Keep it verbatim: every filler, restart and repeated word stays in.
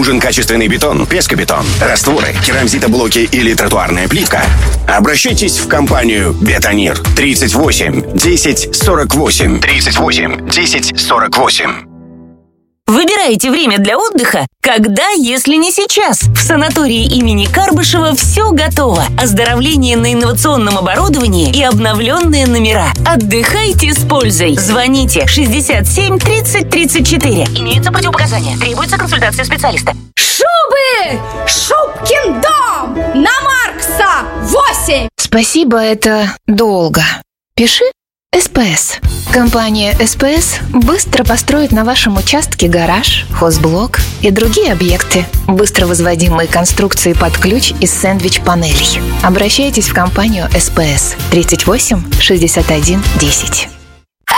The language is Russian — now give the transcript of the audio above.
Нужен качественный бетон, пескобетон, растворы, керамзитоблоки или тротуарная плитка? Обращайтесь в компанию «Бетонир». тридцать восемь десять сорок восемь. тридцать восемь десять сорок восемь. Выбираете время для отдыха? Когда, если не сейчас? В санатории имени Карбышева все готово. Оздоровление на инновационном оборудовании и обновленные номера. Отдыхайте с пользой. Звоните шестьдесят семь тридцать тридцать четыре. Имеются противопоказания. Требуется консультация специалиста. Шубы! Шубкин дом! На Маркса! восемь! Спасибо, это долго. Пиши СПС. Компания СПС быстро построит на вашем участке гараж, хозблок и другие объекты. Быстро возводимые конструкции под ключ из сэндвич-панелей. Обращайтесь в компанию СПС тридцать восемь шестьдесят один десять.